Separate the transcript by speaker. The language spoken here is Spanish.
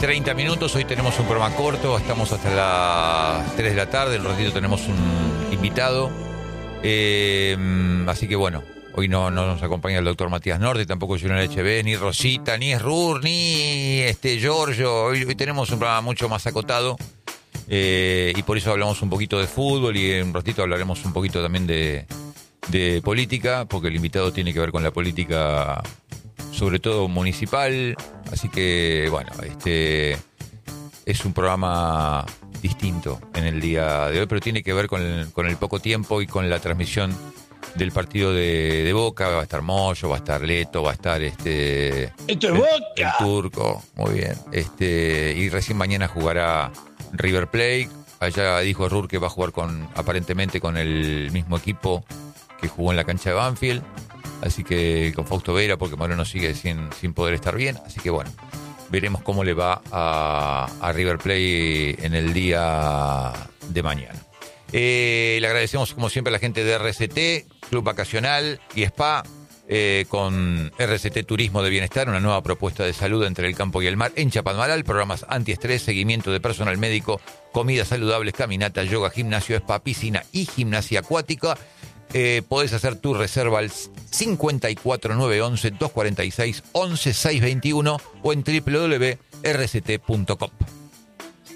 Speaker 1: 30 minutos, hoy tenemos un programa corto, estamos hasta las 3 de la tarde, en un ratito tenemos un invitado, así que bueno, hoy no nos acompaña el doctor Matías Norte, tampoco Julián HB, ni Rosita, ni Esrur, ni Giorgio, hoy tenemos un programa mucho más acotado, y por eso hablamos un poquito de fútbol y en un ratito hablaremos un poquito también de política, porque el invitado tiene que ver con la política, sobre todo municipal, así que bueno, es un programa distinto en el día de hoy, pero tiene que ver con el poco tiempo y con la transmisión del partido de Boca. Va a estar Moyo, va a estar Leto, va a estar
Speaker 2: ¡Esto es Boca!
Speaker 1: el Turco, muy bien, y recién mañana jugará River Plate. Allá dijo Rur que va a jugar aparentemente con el mismo equipo que jugó en la cancha de Banfield. Así que con Fausto Vera, porque Moreno sigue sin poder estar bien. Así que bueno, veremos cómo le va a River Plate en el día de mañana. Le agradecemos como siempre a la gente de RCT, Club Vacacional y Spa, con RCT Turismo de Bienestar, una nueva propuesta de salud entre el campo y el mar en Chapadmalal, programas antiestrés, seguimiento de personal médico, comidas saludables, caminata, yoga, gimnasio, spa, piscina y gimnasia acuática. Podés hacer tu reserva al 54911-246-11621 o en www.rct.com.